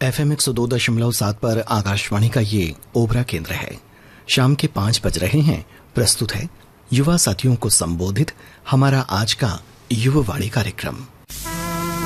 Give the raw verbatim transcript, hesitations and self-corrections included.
F M एक सौ दो दशमलव सात पर आकाशवाणी का ये ओबरा केंद्र है। शाम के पांच बज रहे हैं। प्रस्तुत है युवा साथियों को संबोधित हमारा आज का युवावाणी कार्यक्रम।